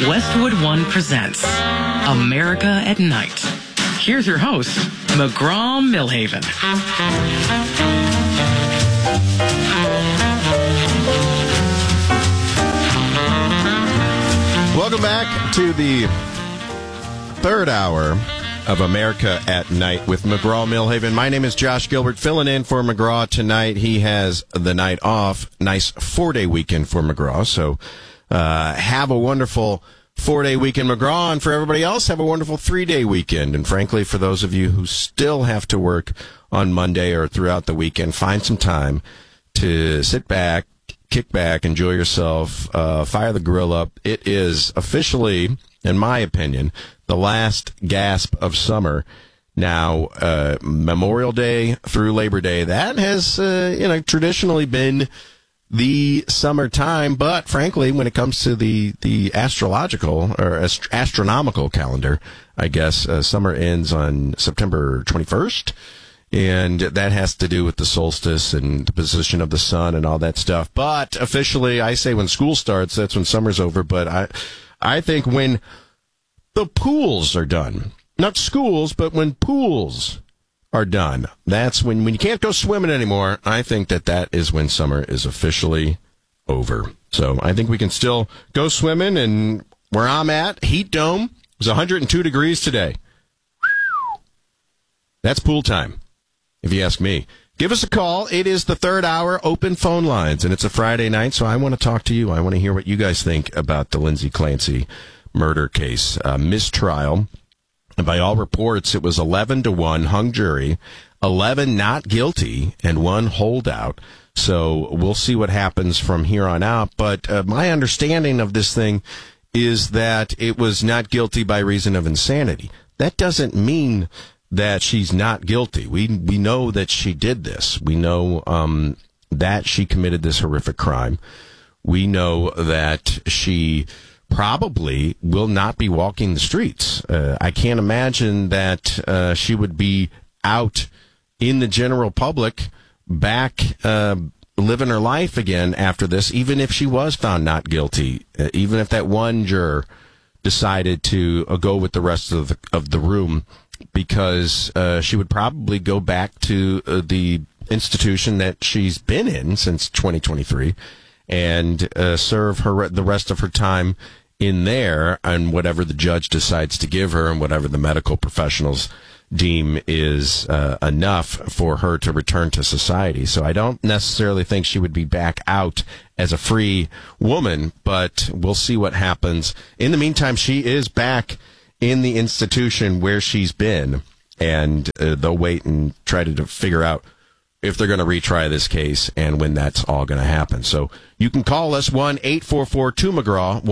Westwood One presents America at Night. Here's your host, McGraw-Milhaven. Welcome back to the third hour of America at Night with McGraw-Milhaven. My name is Josh Gilbert, filling in for McGraw tonight. He has the night off. Nice 4-day weekend for McGraw. So have a wonderful 4-day weekend, McGraw, and for everybody else, have a wonderful 3-day weekend. And frankly, for those of you who still have to work on Monday or throughout the weekend, find some time to sit back, kick back, enjoy yourself, fire the grill up. It is officially, in my opinion, the last gasp of summer. Now, Memorial Day through Labor Day, that has, traditionally been the summertime, but frankly, when it comes to the astrological or astronomical calendar, I guess summer ends on September 21st, and that has to do with the solstice and the position of the sun and all that stuff. But officially, I say when school starts, that's when summer's over. But I think when the pools are done, not schools, but when pools are done, that's when you can't go swimming anymore. I think that is when summer is officially over. So I think we can still go swimming, and where I'm at, Heat Dome, it was 102 degrees today. That's pool time, if you ask me. Give us a call. It is the third hour, open phone lines, and it's a Friday night, so I want to talk to you. I want to hear what you guys think about the Lindsay Clancy murder case. Mistrial. And by all reports, it was 11-1 hung jury, 11 not guilty, and 1 holdout. So we'll see what happens from here on out. But my understanding of this thing is that it was not guilty by reason of insanity. That doesn't mean that she's not guilty. We know that she did this. We know that she committed this horrific crime. We know that she probably will not be walking the streets. I can't imagine that she would be out in the general public back living her life again after this, even if she was found not guilty, even if that one juror decided to go with the rest of the room, because she would probably go back to the institution that she's been in since 2023 and serve the rest of her time in there, and whatever the judge decides to give her and whatever the medical professionals deem is enough for her to return to society. So I don't necessarily think she would be back out as a free woman, but we'll see what happens. In the meantime, she is back in the institution where she's been, and they'll wait and try to figure out if they're going to retry this case and when that's all going to happen. So you can call us 1-844-2-McGraw,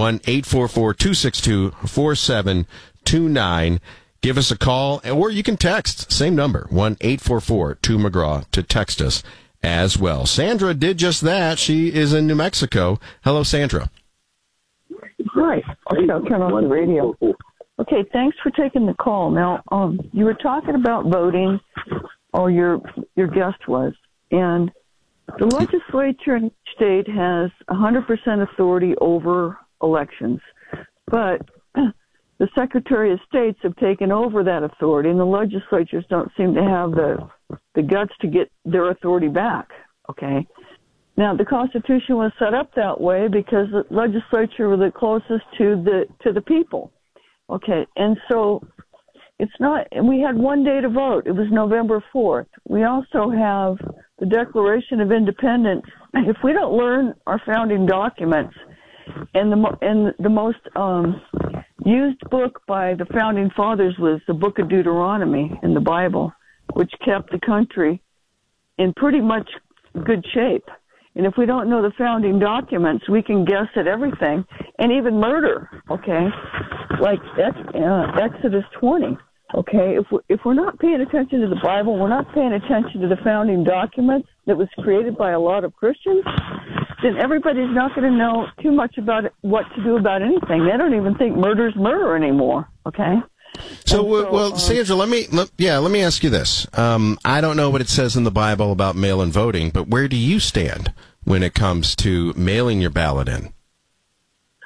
1-844-262-4729. Give us a call, or you can text, same number, 1-844-2-McGraw, to text us as well. Sandra did just that. She is in New Mexico. Hello, Sandra. Hi. Okay, I'll turn on the radio. Okay, thanks for taking the call. Now, you were talking about voting, or your guest was, and the legislature in each state has 100% authority over elections, but the Secretary of States have taken over that authority, and the legislatures don't seem to have the guts to get their authority back. Okay, now the Constitution was set up that way because the legislature was the closest to the people. Okay, and so it's not, and we had one day to vote. It was November 4th. We also have the Declaration of Independence. If we don't learn our founding documents, and the most used book by the founding fathers was the Book of Deuteronomy in the Bible, which kept the country in pretty much good shape. And if we don't know the founding documents, we can guess at everything, and even murder. Okay, like Exodus 20. Okay, if we're not paying attention to the Bible, we're not paying attention to the founding documents that was created by a lot of Christians, then everybody's not going to know too much about what to do about anything. They don't even think murder's murder anymore. Okay. So, Sandra, let me ask you this. I don't know what it says in the Bible about mail-in voting, but where do you stand when it comes to mailing your ballot in?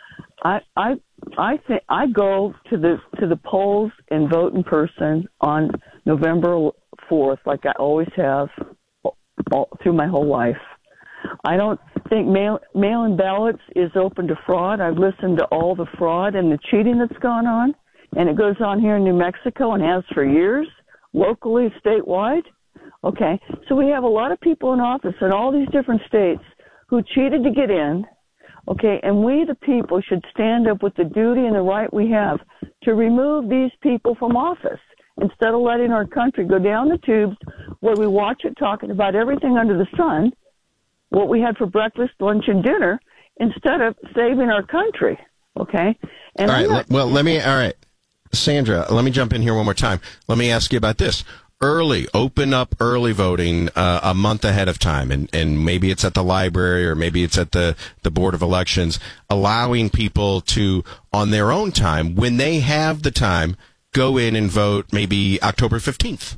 I think I go to the polls and vote in person on November 4th, like I always have through my whole life. I don't think mail-in ballots is open to fraud. I've listened to all the fraud and the cheating that's gone on, and it goes on here in New Mexico and has for years, locally, statewide. Okay, so we have a lot of people in office in all these different states who cheated to get in. Okay, and we, the people, should stand up with the duty and the right we have to remove these people from office instead of letting our country go down the tubes where we watch it talking about everything under the sun, what we had for breakfast, lunch, and dinner, instead of saving our country. Okay? And all right, Sandra, let me jump in here one more time. Let me ask you about this. Open up early voting a month ahead of time, and maybe it's at the library or maybe it's at the Board of Elections, allowing people to, on their own time, when they have the time, go in and vote maybe October 15th.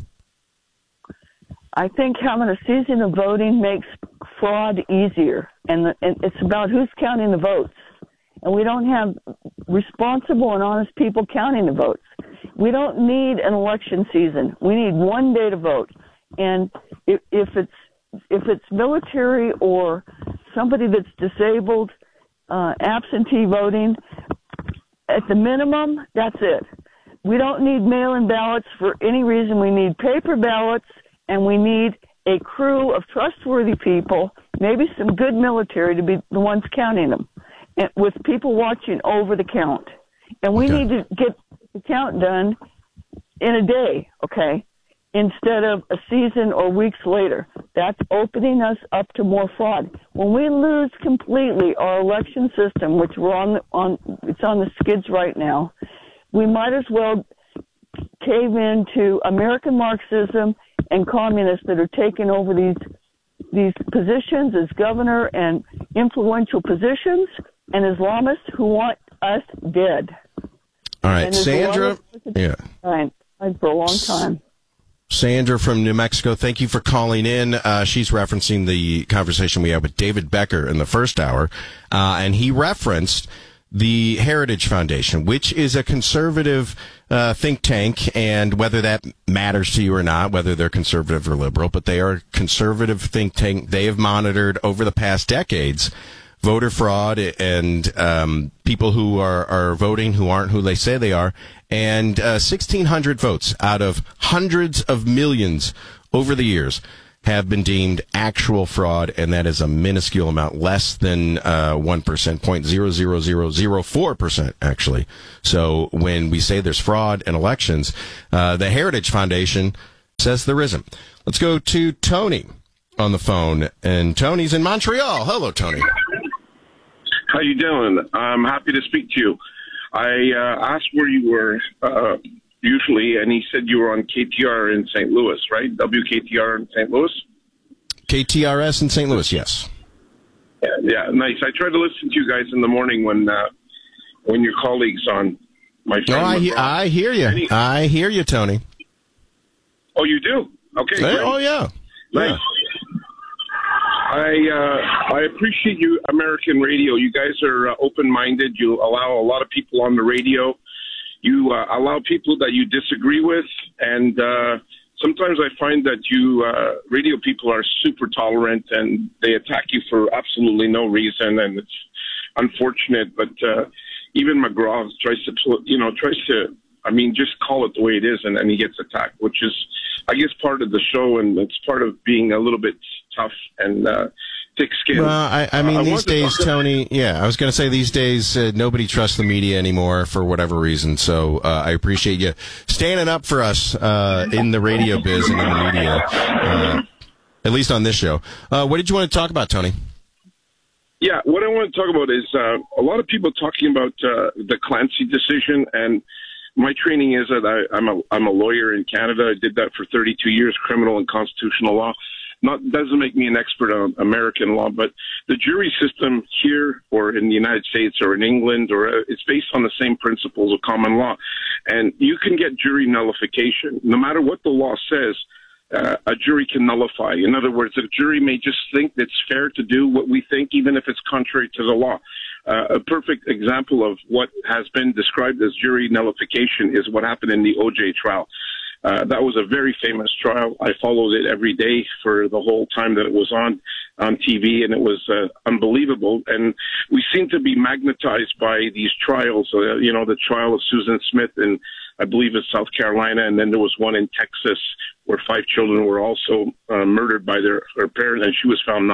I think having a season of voting makes fraud easier, and it's about who's counting the votes. And we don't have responsible and honest people counting the votes. We don't need an election season. We need one day to vote. And if it's military or somebody that's disabled, absentee voting, at the minimum, that's it. We don't need mail-in ballots for any reason. We need paper ballots, and we need a crew of trustworthy people, maybe some good military to be the ones counting them, and with people watching over the count. And we need to get the count done in a day, okay, instead of a season or weeks later. That's opening us up to more fraud. When we lose completely our election system, which we're it's on the skids right now, we might as well cave into American Marxism and communists that are taking over these positions as governor and influential positions, and Islamists who want us dead. All right, Sandra. Yeah. For a long time. Sandra from New Mexico, thank you for calling in. She's referencing the conversation we had with David Becker in the first hour, and he referenced the Heritage Foundation, which is a conservative think tank, and whether that matters to you or not, whether they're conservative or liberal, but they are a conservative think tank. They have monitored over the past decades voter fraud and people who are voting who aren't who they say they are, and 1,600 votes out of hundreds of millions over the years have been deemed actual fraud, and that is a minuscule amount, less than 1%, 0.00004%, actually. So when we say there's fraud in elections, the Heritage Foundation says there isn't. Let's go to Tony on the phone, and Tony's in Montreal. Hello, Tony. How you doing? I'm happy to speak to you. I asked where you were usually, and he said you were on KTR in St. Louis, right? WKTR in St. Louis? KTRS in St. Louis, yes. Yeah, nice. I try to listen to you guys in the morning when your colleague's on. My friend. I hear you. I hear you, Tony. Oh, you do? Okay. Hey, oh, yeah. Nice. Yeah. I appreciate you, American radio. You guys are open-minded. You allow a lot of people on the radio. You allow people that you disagree with, and sometimes I find that you radio people are super tolerant, and they attack you for absolutely no reason, and it's unfortunate. But even McGraw tries to, just call it the way it is, and then he gets attacked, which is, I guess, part of the show, and it's part of being a little bit tough and thick-skinned. Well, I mean, these days, Tony, I was going to say these days, nobody trusts the media anymore for whatever reason, so I appreciate you standing up for us in the radio biz and in the media, at least on this show. What did you want to talk about, Tony? Yeah, what I want to talk about is a lot of people talking about the Clancy decision, and my training is that I'm a lawyer in Canada. I did that for 32 years, criminal and constitutional law. Doesn't make me an expert on American law, but the jury system here or in the United States or in England, it's based on the same principles of common law. And you can get jury nullification. No matter what the law says, a jury can nullify. In other words, a jury may just think it's fair to do what we think, even if it's contrary to the law. A perfect example of what has been described as jury nullification is what happened in the O.J. trial. That was a very famous trial. I followed it every day for the whole time that it was on TV, and it was unbelievable. And we seem to be magnetized by these trials. The trial of Susan Smith in, I believe it's South Carolina, and then there was one in Texas where 5 children were also murdered by their parent, and she was found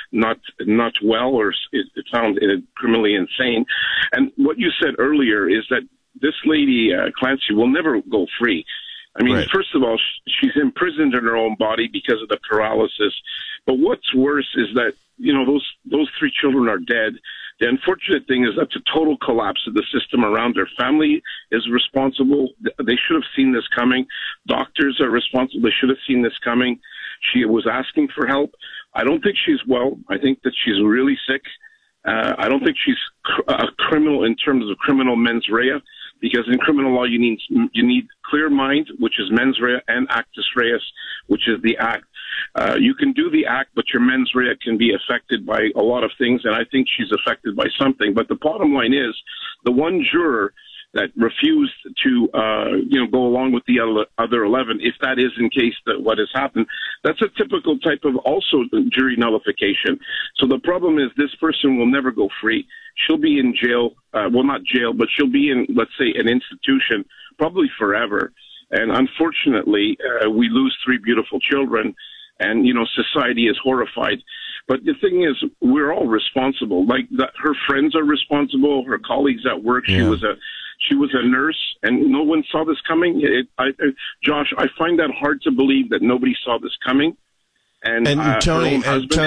not well, or it found criminally insane. And what you said earlier is that this lady, Clancy, will never go free. I mean, right. First of all, she's imprisoned in her own body because of the paralysis. But what's worse is that, those 3 children are dead. The unfortunate thing is that's a total collapse of the system around her. Family is responsible. They should have seen this coming. Doctors are responsible. They should have seen this coming. She was asking for help. I don't think she's well. I think that she's really sick. I don't think she's a criminal in terms of criminal mens rea, because in criminal law you need clear mind, which is mens rea, and actus reus, which is the act. You can do the act, but your mens rea can be affected by a lot of things, and I think she's affected by something. But the bottom line is, the one juror that refused to, go along with the other 11, if that is in case that what has happened, that's a typical type of also jury nullification. So the problem is this person will never go free. She'll be in jail, not jail, but she'll be in, let's say, an institution, probably forever. And unfortunately, we lose 3 beautiful children, and, society is horrified. But the thing is, we're all responsible. Her friends are responsible, her colleagues at work. Yeah. She was a nurse, and no one saw this coming. Josh, I find that hard to believe that nobody saw this coming. And Tony,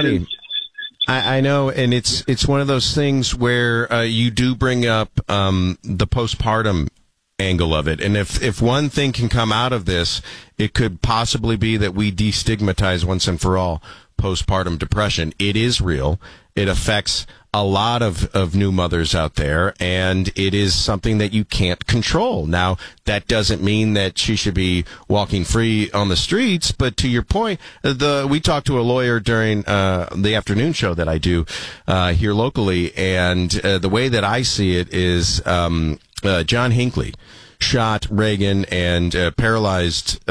I know, and it's one of those things where you do bring up the postpartum angle of it. And if one thing can come out of this, it could possibly be that we destigmatize once and for all postpartum depression. It is real. It affects a lot of new mothers out there, and it is something that you can't control. Now, that doesn't mean that she should be walking free on the streets, but to your point, we talked to a lawyer during the afternoon show that I do here locally, and the way that I see it is John Hinckley shot Reagan and paralyzed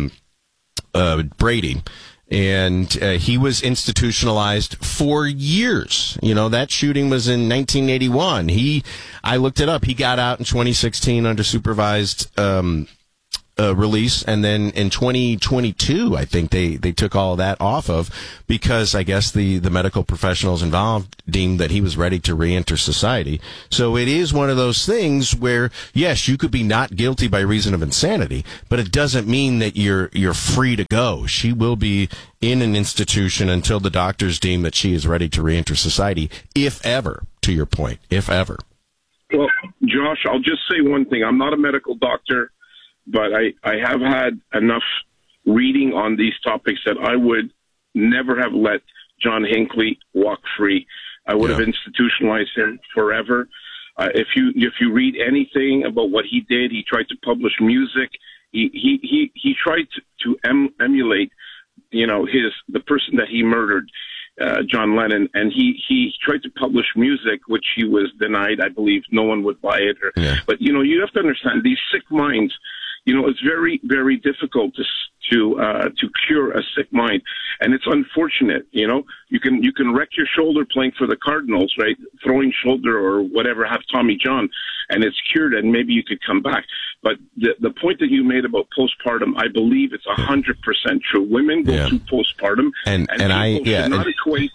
Brady. And he was institutionalized for years. That shooting was in 1981. I looked it up. He got out in 2016 under supervised release, and then in 2022, I think they took all of that off of, because I guess the medical professionals involved deemed that he was ready to reenter society. So it is one of those things where, yes, you could be not guilty by reason of insanity, but it doesn't mean that you're free to go. She will be in an institution until the doctors deem that she is ready to reenter society, if ever, to your point, if ever. Well, Josh, I'll just say one thing. I'm not a medical doctor, but I have had enough reading on these topics that I would never have let John Hinckley walk free. I would have institutionalized him forever. If you read anything about what he did, he tried to publish music. He tried to emulate, the person that he murdered, John Lennon, and he tried to publish music, which he was denied. I believe no one would buy it. But you have to understand, these sick minds. It's very, very difficult to cure a sick mind, and it's unfortunate. You can wreck your shoulder playing for the Cardinals, right? Throwing shoulder or whatever, have Tommy John, and it's cured, and maybe you could come back. But the point that you made about postpartum, I believe it's 100% true. Women go through postpartum, and I should not equate.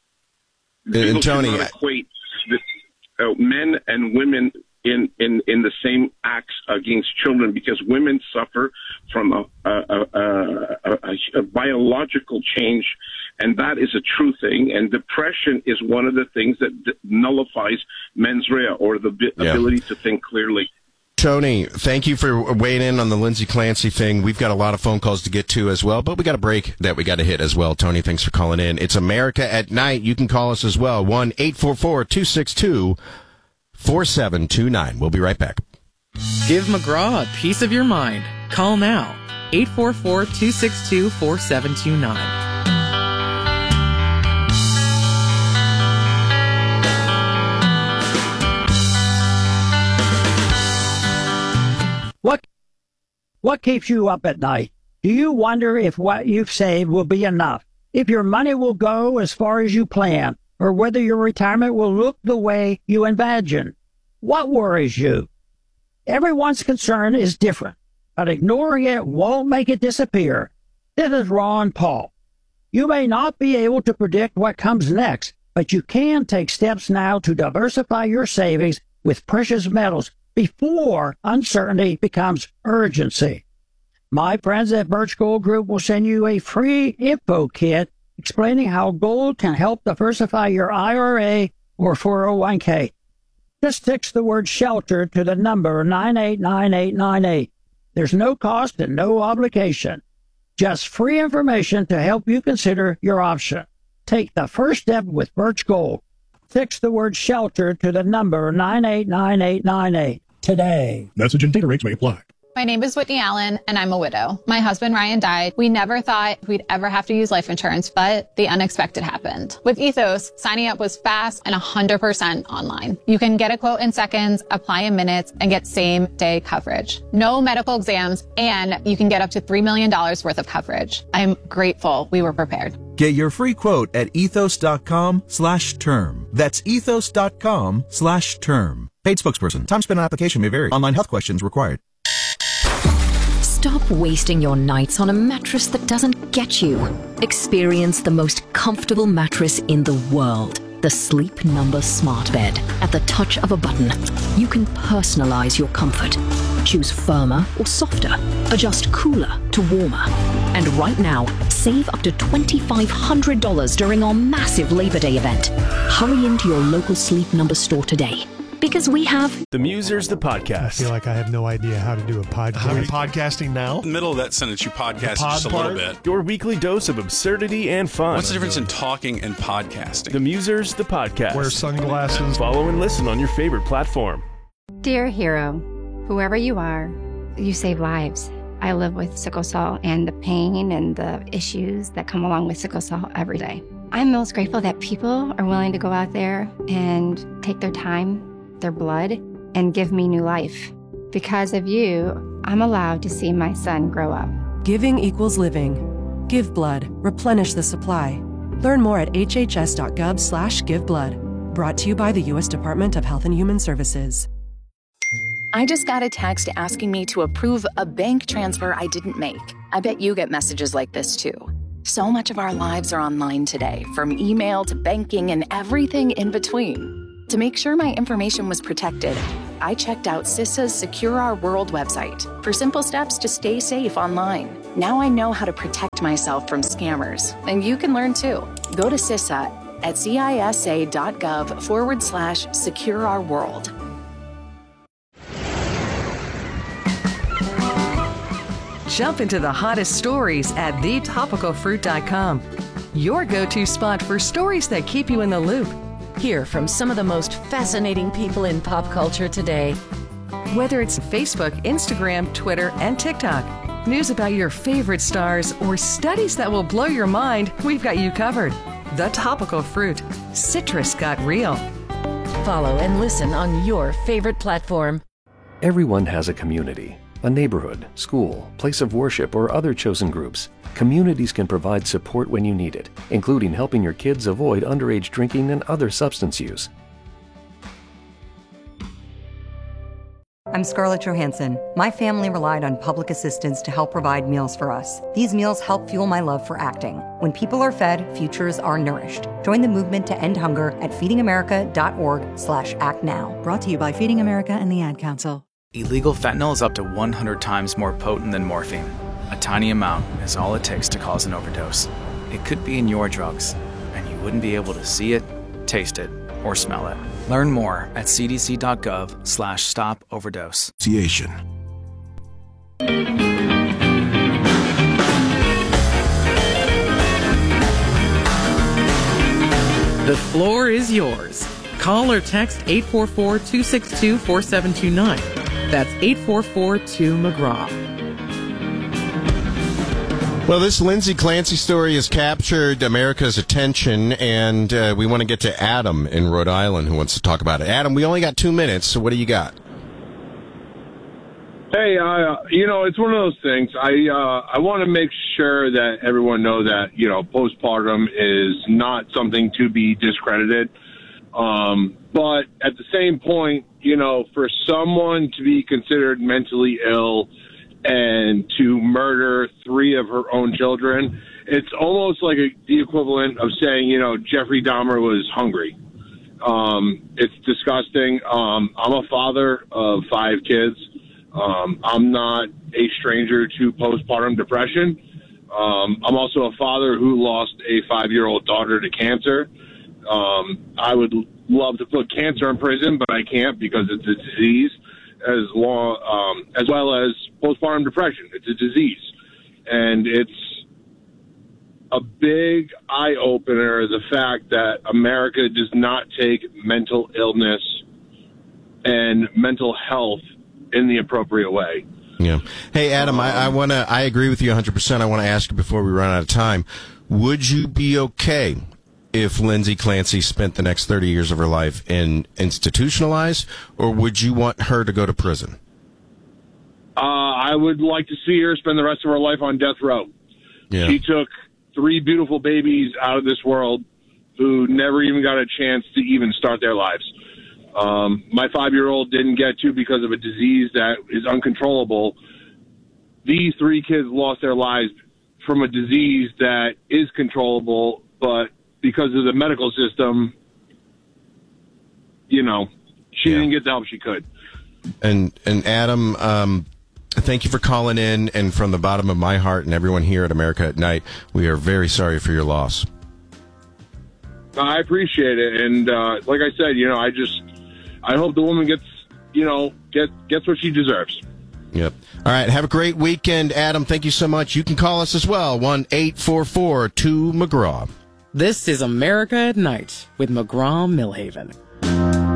And Tony, should not equate men and women in the same acts against children, because women suffer from a biological change, and that is a true thing. And depression is one of the things that nullifies mens rea, or the ability to think clearly. Tony, thank you for weighing in on the Lindsay Clancy thing. We've got a lot of phone calls to get to as well, but we got a break that we got to hit as well. Tony, thanks for calling in. It's America at Night. You can call us as well, 1-844-262-4729. We'll be right back. Give McGraw a piece of your mind. Call now. 844-262-4729. What keeps you up at night? Do you wonder if what you've saved will be enough? If your money will go as far as you plan? Or whether your retirement will look the way you imagine? What worries you? Everyone's concern is different, but ignoring it won't make it disappear. This is Ron Paul. You may not be able to predict what comes next, but you can take steps now to diversify your savings with precious metals before uncertainty becomes urgency. My friends at Birch Gold Group will send you a free info kit explaining how gold can help diversify your IRA or 401k. Just text the word SHELTER to the number 989898. There's no cost and no obligation. Just free information to help you consider your option. Take the first step with Birch Gold. Text the word SHELTER to the number 989898 today. Message and data rates may apply. My name is Whitney Allen, and I'm a widow. My husband, Ryan, died. We never thought we'd ever have to use life insurance, but the unexpected happened. With Ethos, signing up was fast and 100% online. You can get a quote in seconds, apply in minutes, and get same-day coverage. No medical exams, and you can get up to $3 million worth of coverage. I'm grateful we were prepared. Get your free quote at ethos.com/term. That's ethos.com/term. Paid spokesperson. Time spent on application may vary. Online health questions required. Stop wasting your nights on a mattress that doesn't get you. Experience the most comfortable mattress in the world. The Sleep Number Smart Bed. At the touch of a button, you can personalize your comfort. Choose firmer or softer. Adjust cooler to warmer. And right now, save up to $2,500 during our massive Labor Day event. Hurry into your local Sleep Number store today. Because we have The Musers, the podcast. I feel like I have no idea how to do a podcast. Are you podcasting now? In the middle of that sentence, you podcasted just a little bit. Your weekly dose of absurdity and fun. What's the difference in talking and podcasting? The Musers, the podcast. Wear sunglasses. Follow and listen on your favorite platform. Dear hero, whoever you are, you save lives. I live with sickle cell and the pain and the issues that come along with sickle cell every day. I'm most grateful that people are willing to go out there and take their time, their blood, and give me new life. Because of you, I'm allowed to see my son grow up. Giving equals living. Give blood. Replenish the supply. Learn more at hhs.gov/giveblood. Brought to you by the U.S. Department of Health and Human Services. I just got a text asking me to approve a bank transfer I didn't make. I bet you get messages like this too. So much of our lives are online today, from email to banking and everything in between. To make sure my information was protected, I checked out CISA's Secure Our World website for simple steps to stay safe online. Now I know how to protect myself from scammers, and you can learn too. Go to CISA at cisa.gov/Secure Our World. Jump into the hottest stories at thetopicalfruit.com. Your go-to spot for stories that keep you in the loop. Hear from some of the most fascinating people in pop culture today. Whether it's Facebook, Instagram, Twitter, and TikTok, news about your favorite stars, or studies that will blow your mind, we've got you covered. The Topical Fruit. Citrus got real. Follow and listen on your favorite platform. Everyone has a community, a neighborhood, school, place of worship, or other chosen groups. Communities can provide support when you need it, including helping your kids avoid underage drinking and other substance use. I'm Scarlett Johansson. My family relied on public assistance to help provide meals for us. These meals help fuel my love for acting. When people are fed, futures are nourished. Join the movement to end hunger at feedingamerica.org/actnow. Brought to you by Feeding America and the Ad Council. Illegal fentanyl is up to 100 times more potent than morphine. A tiny amount is all it takes to cause an overdose. It could be in your drugs, and you wouldn't be able to see it, taste it, or smell it. Learn more at cdc.gov/stop-overdose. The floor is yours. Call or text 844-262-4729. That's 844-2-McGraw. Well, this Lindsay Clancy story has captured America's attention, and we want to get to Adam in Rhode Island who wants to talk about it. Adam, we only got 2 minutes, so what do you got? Hey, it's one of those things. I want to make sure that everyone know that, postpartum is not something to be discredited. But at the same point, for someone to be considered mentally ill and to murder 3 of her own children, it's almost like the equivalent of saying, Jeffrey Dahmer was hungry. It's disgusting. I'm a father of 5 kids. I'm not a stranger to postpartum depression. I'm also a father who lost a 5-year-old daughter to cancer. I would love to put cancer in prison, but I can't because it's a disease, as well as postpartum depression. It's a disease, and it's a big eye-opener, the fact that America does not take mental illness and mental health in the appropriate way. Yeah. Hey, Adam, I agree with you 100%. I want to ask you before we run out of time, would you be okay if Lindsay Clancy spent the next 30 years of her life institutionalized, or would you want her to go to prison? I would like to see her spend the rest of her life on death row. Yeah. She took 3 beautiful babies out of this world who never even got a chance to even start their lives. My 5-year-old didn't get to because of a disease that is uncontrollable. These 3 kids lost their lives from a disease that is controllable, but because of the medical system, she didn't get the help she could. And Adam, thank you for calling in, and from the bottom of my heart and everyone here at America at Night, we are very sorry for your loss. I appreciate it, and like I said, I hope the woman gets what she deserves. Yep. All right. Have a great weekend, Adam. Thank you so much. You can call us as well, 1-844-2-McGraw. This is America at Night with McGraw Millhaven.